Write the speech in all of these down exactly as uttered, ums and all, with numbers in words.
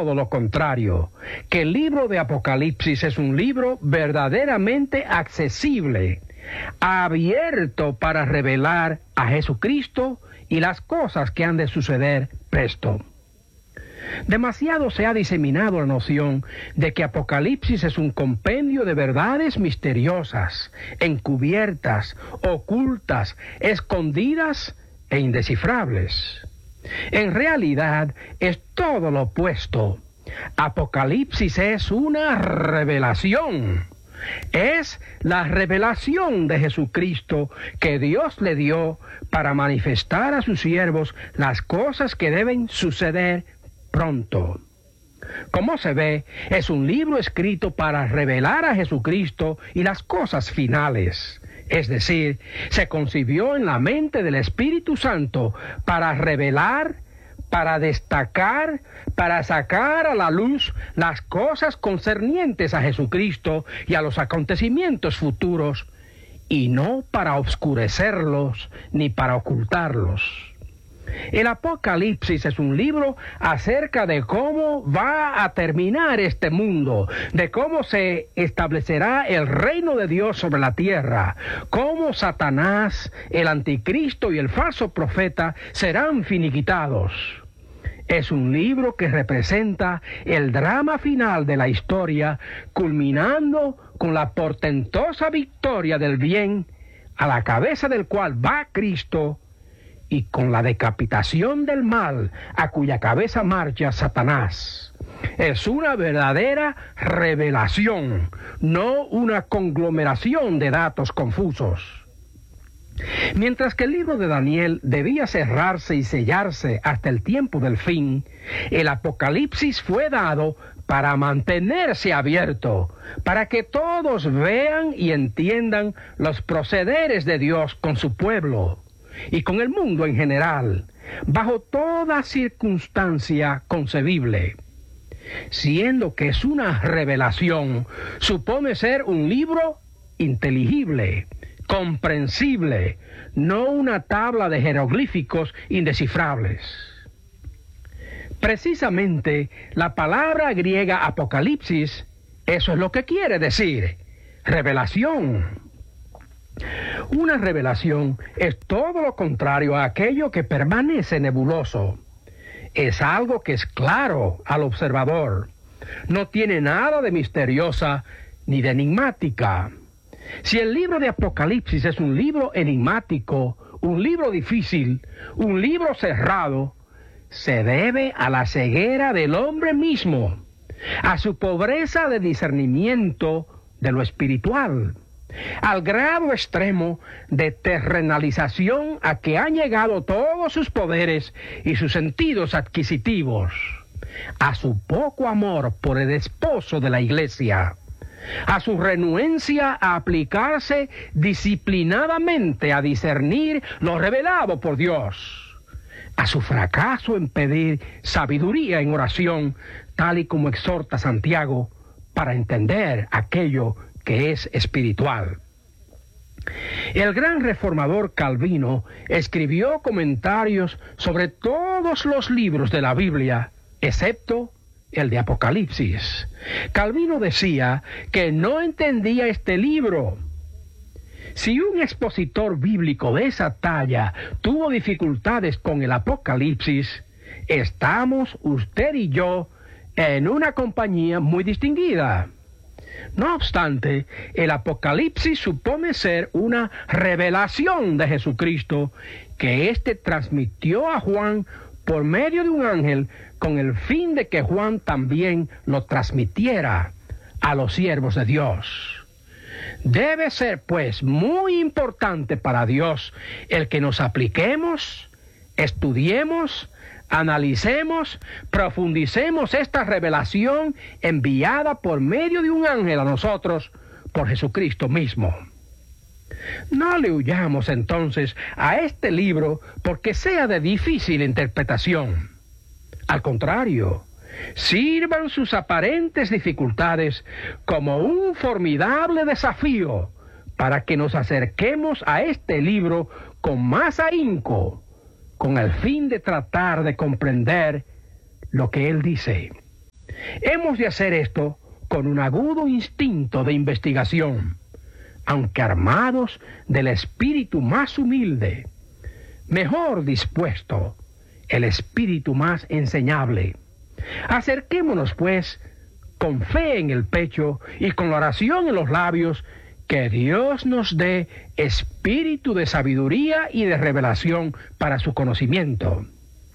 todo lo contrario, que el libro de Apocalipsis es un libro verdaderamente accesible, abierto para revelar a Jesucristo y las cosas que han de suceder presto. Demasiado se ha diseminado la noción de que Apocalipsis es un compendio de verdades misteriosas, encubiertas, ocultas, escondidas e indescifrables. En realidad es todo lo opuesto. Apocalipsis es una revelación. Es la revelación de Jesucristo que Dios le dio para manifestar a sus siervos las cosas que deben suceder pronto. Como se ve, es un libro escrito para revelar a Jesucristo y las cosas finales. Es decir, se concibió en la mente del Espíritu Santo para revelar, para destacar, para sacar a la luz las cosas concernientes a Jesucristo y a los acontecimientos futuros, y no para obscurecerlos ni para ocultarlos. El Apocalipsis es un libro acerca de cómo va a terminar este mundo, de cómo se establecerá el reino de Dios sobre la tierra, cómo Satanás, el anticristo y el falso profeta serán finiquitados. Es un libro que representa el drama final de la historia, culminando con la portentosa victoria del bien, a la cabeza del cual va Cristo, y con la decapitación del mal, a cuya cabeza marcha Satanás. Es una verdadera revelación, no una conglomeración de datos confusos. Mientras que el libro de Daniel debía cerrarse y sellarse hasta el tiempo del fin, el Apocalipsis fue dado para mantenerse abierto, para que todos vean y entiendan los procederes de Dios con su pueblo y con el mundo en general, bajo toda circunstancia concebible. Siendo que es una revelación, supone ser un libro inteligible, comprensible, no una tabla de jeroglíficos indescifrables. Precisamente la palabra griega apocalipsis, eso es lo que quiere decir, revelación. Una revelación es todo lo contrario a aquello que permanece nebuloso. Es algo que es claro al observador. No tiene nada de misteriosa ni de enigmática. Si el libro de Apocalipsis es un libro enigmático, un libro difícil, un libro cerrado, se debe a la ceguera del hombre mismo, a su pobreza de discernimiento de lo espiritual, al grado extremo de terrenalización a que han llegado todos sus poderes y sus sentidos adquisitivos, a su poco amor por el esposo de la iglesia, a su renuencia a aplicarse disciplinadamente a discernir lo revelado por Dios, a su fracaso en pedir sabiduría en oración, tal y como exhorta Santiago, para entender aquello que es espiritual. El gran reformador Calvino escribió comentarios sobre todos los libros de la Biblia, excepto el de Apocalipsis. Calvino decía que no entendía este libro. Si un expositor bíblico de esa talla tuvo dificultades con el Apocalipsis, estamos usted y yo en una compañía muy distinguida. No obstante, el Apocalipsis supone ser una revelación de Jesucristo que éste transmitió a Juan por medio de un ángel con el fin de que Juan también lo transmitiera a los siervos de Dios. Debe ser, pues, muy importante para Dios el que nos apliquemos, estudiemos, analicemos, profundicemos esta revelación enviada por medio de un ángel a nosotros por Jesucristo mismo. No le huyamos entonces a este libro porque sea de difícil interpretación. Al contrario, sirvan sus aparentes dificultades como un formidable desafío para que nos acerquemos a este libro con más ahínco, con el fin de tratar de comprender lo que él dice. Hemos de hacer esto con un agudo instinto de investigación, aunque armados del espíritu más humilde, mejor dispuesto, el espíritu más enseñable. Acerquémonos, pues, con fe en el pecho y con la oración en los labios, que Dios nos dé espíritu de sabiduría y de revelación para su conocimiento.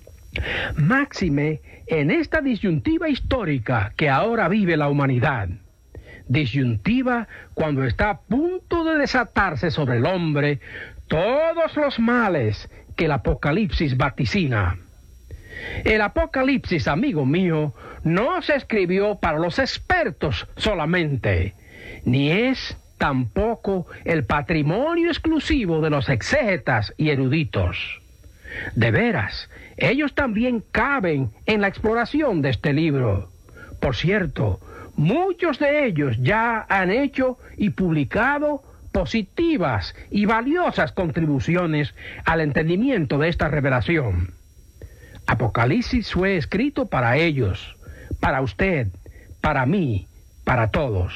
Máxime en esta disyuntiva histórica que ahora vive la humanidad. Disyuntiva cuando está a punto de desatarse sobre el hombre todos los males que el Apocalipsis vaticina. El Apocalipsis, amigo mío, no se escribió para los expertos solamente, ni es tampoco el patrimonio exclusivo de los exégetas y eruditos. De veras, ellos también caben en la exploración de este libro. Por cierto, muchos de ellos ya han hecho y publicado positivas y valiosas contribuciones al entendimiento de esta revelación. Apocalipsis fue escrito para ellos, para usted, para mí, para todos.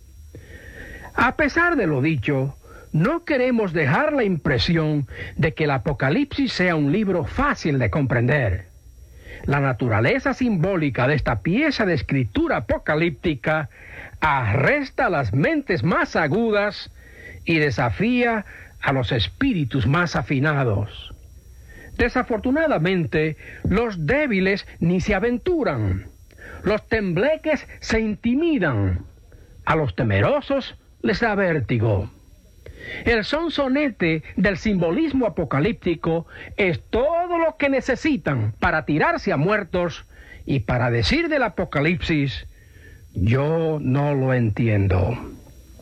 A pesar de lo dicho, no queremos dejar la impresión de que el Apocalipsis sea un libro fácil de comprender. La naturaleza simbólica de esta pieza de escritura apocalíptica arresta las mentes más agudas y desafía a los espíritus más afinados. Desafortunadamente, los débiles ni se aventuran. Los tembleques se intimidan. A los temerosos les da vértigo. El sonsonete del simbolismo apocalíptico es todo lo que necesitan para tirarse a muertos y para decir del Apocalipsis: yo no lo entiendo.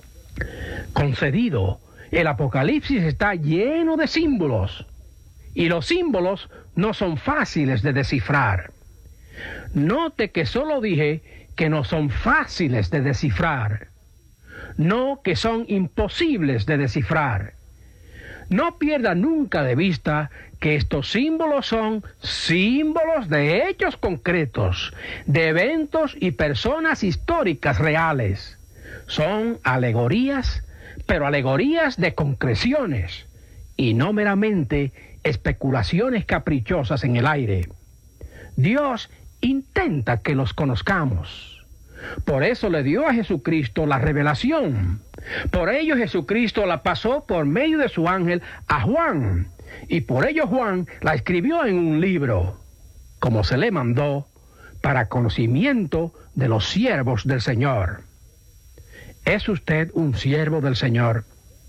Concedido, el Apocalipsis está lleno de símbolos, y los símbolos no son fáciles de descifrar. Note que solo dije que no son fáciles de descifrar, no que son imposibles de descifrar. No pierda nunca de vista que estos símbolos son símbolos de hechos concretos, de eventos y personas históricas reales. Son alegorías, pero alegorías de concreciones, y no meramente especulaciones caprichosas en el aire. Dios intenta que los conozcamos. Por eso le dio a Jesucristo la revelación. Por ello Jesucristo la pasó por medio de su ángel a Juan, y por ello Juan la escribió en un libro, como se le mandó, para conocimiento de los siervos del Señor. ¿Es usted un siervo del Señor?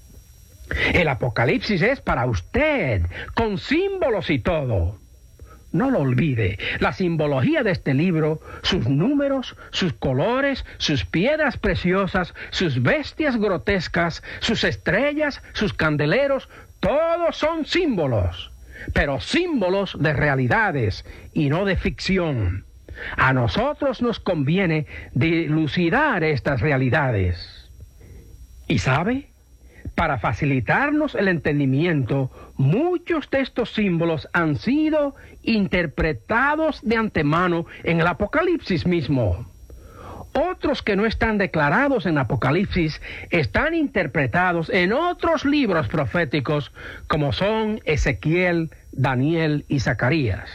El Apocalipsis es para usted, con símbolos y todo. No lo olvide, la simbología de este libro, sus números, sus colores, sus piedras preciosas, sus bestias grotescas, sus estrellas, sus candeleros, todos son símbolos, pero símbolos de realidades y no de ficción. A nosotros nos conviene dilucidar estas realidades. ¿Y sabe? Para facilitarnos el entendimiento, muchos de estos símbolos han sido interpretados de antemano en el Apocalipsis mismo. Otros que no están declarados en Apocalipsis están interpretados en otros libros proféticos, como son Ezequiel, Daniel y Zacarías.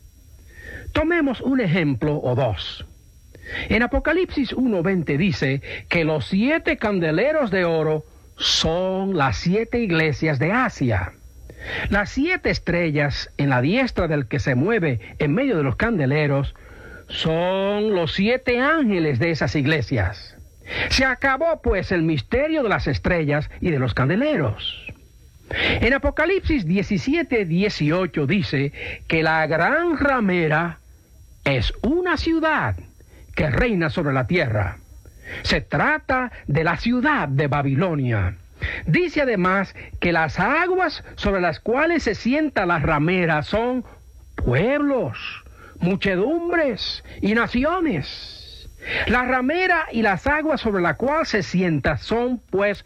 Tomemos un ejemplo o dos. En Apocalipsis uno veinte dice que los siete candeleros de oro son las siete iglesias de Asia. Las siete estrellas en la diestra del que se mueve en medio de los candeleros son los siete ángeles de esas iglesias. Se acabó pues el misterio de las estrellas y de los candeleros. En Apocalipsis diecisiete dieciocho dice que la gran ramera es una ciudad que reina sobre la tierra. Se trata de la ciudad de Babilonia. Dice además que las aguas sobre las cuales se sienta la ramera son pueblos, muchedumbres y naciones. La ramera y las aguas sobre las cuales se sienta son, pues,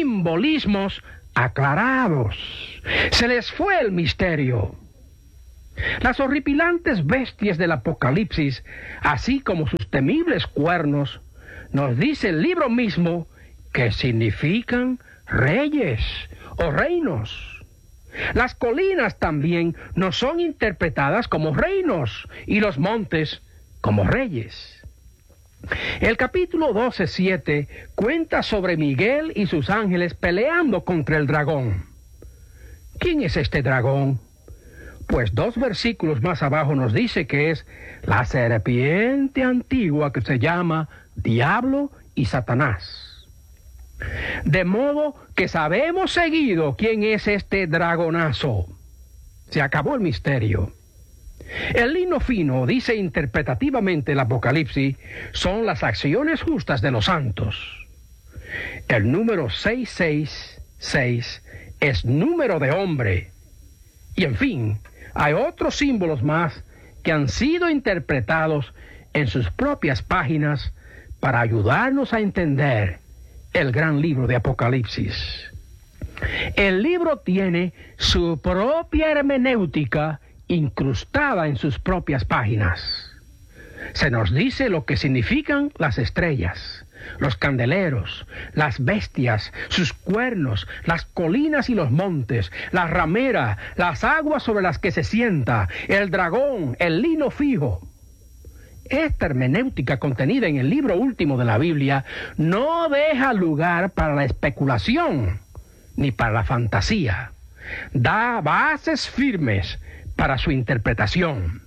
simbolismos aclarados. Se les fue el misterio. Las horripilantes bestias del Apocalipsis, así como sus temibles cuernos, nos dice el libro mismo que significan reyes o reinos. Las colinas también nos son interpretadas como reinos y los montes como reyes. El capítulo doce siete cuenta sobre Miguel y sus ángeles peleando contra el dragón. ¿Quién es este dragón? Pues dos versículos más abajo nos dice que es la serpiente antigua que se llama Diablo y Satanás. De modo que sabemos seguido quién es este dragonazo. Se acabó el misterio. El lino fino, dice interpretativamente el Apocalipsis, son las acciones justas de los santos. El número seiscientos sesenta y seis es número de hombre. Y en fin, hay otros símbolos más que han sido interpretados en sus propias páginas para ayudarnos a entender el gran libro de Apocalipsis. El libro tiene su propia hermenéutica incrustada en sus propias páginas. Se nos dice lo que significan las estrellas, los candeleros, las bestias, sus cuernos, las colinas y los montes, la ramera, las aguas sobre las que se sienta, el dragón, el lino fijo. Esta hermenéutica contenida en el libro último de la Biblia no deja lugar para la especulación ni para la fantasía. Da bases firmes para su interpretación.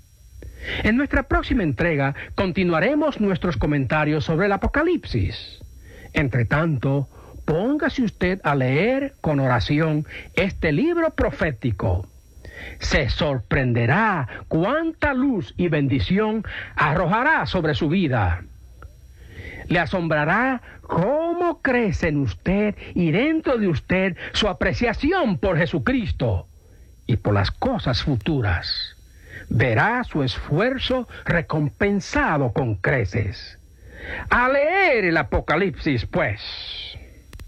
En nuestra próxima entrega continuaremos nuestros comentarios sobre el Apocalipsis. Entre tanto, póngase usted a leer con oración este libro profético. Se sorprenderá cuánta luz y bendición arrojará sobre su vida. Le asombrará cómo crece en usted y dentro de usted su apreciación por Jesucristo y por las cosas futuras. Verá su esfuerzo recompensado con creces. A leer el Apocalipsis, pues.